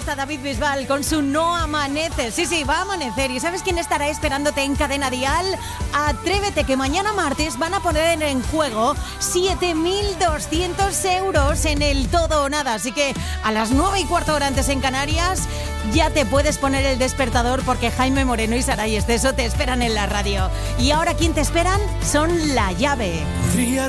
está David Bisbal con su No Amanece. Sí, va a amanecer. ¿Y sabes quién estará esperándote en Cadena Dial? Atrévete, que mañana martes van a poner en juego 7.200 euros en el todo o nada. Así que a las 9:15 antes en Canarias ya te puedes poner el despertador, porque Jaime Moreno y Saray Esteso te esperan en la radio. Y ahora, ¿quién te esperan? Son La Llave. Podría